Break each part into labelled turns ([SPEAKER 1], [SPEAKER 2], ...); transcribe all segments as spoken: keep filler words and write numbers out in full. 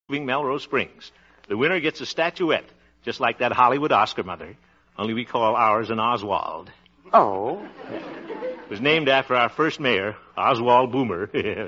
[SPEAKER 1] Melrose Springs. The winner gets a statuette, just like that Hollywood Oscar, Mother. Only we call ours an Oswald.
[SPEAKER 2] Oh?
[SPEAKER 1] It was named after our first mayor, Oswald Boomer.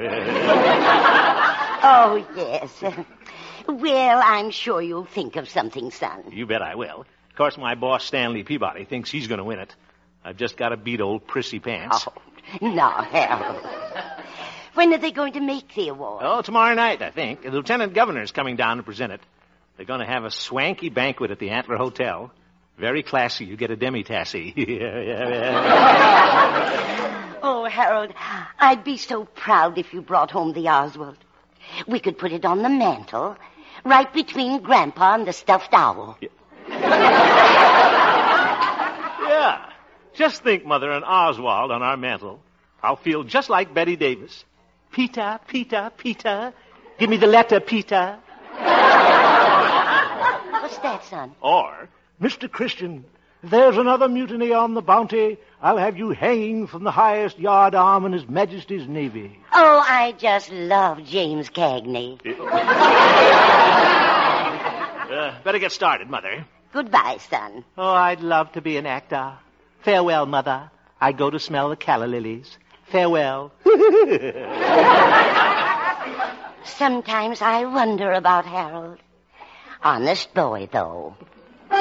[SPEAKER 2] Oh, yes. Well, I'm sure you'll think of something, son.
[SPEAKER 1] You bet I will. Of course, my boss, Stanley Peabody, thinks he's going to win it. I've just got to beat old Prissy Pants.
[SPEAKER 2] Oh, now, Harold. When are they going to make the award?
[SPEAKER 1] Oh, tomorrow night, I think. The lieutenant governor's coming down to present it. They're going to have a swanky banquet at the Antler Hotel. Very classy. You get a demi-tassy.
[SPEAKER 2] Oh, Harold, I'd be so proud if you brought home the Oswald. We could put it on the mantel, right between Grandpa and the stuffed owl.
[SPEAKER 1] Yeah. Yeah. Just think, Mother, an Oswald on our mantel. I'll feel just like Betty Davis. Peter, Peter, Peter. Give me the letter, Peter.
[SPEAKER 2] What's that, son?
[SPEAKER 1] Or, Mister Christian, if there's another mutiny on the Bounty, I'll have you hanging from the highest yard arm in His Majesty's Navy.
[SPEAKER 2] Oh, I just love James Cagney.
[SPEAKER 1] uh, better get started, Mother.
[SPEAKER 2] Goodbye, son.
[SPEAKER 3] Oh, I'd love to be an actor. Farewell, Mother. I go to smell the calla lilies. Farewell.
[SPEAKER 2] Sometimes I wonder about Harold. Honest boy, though.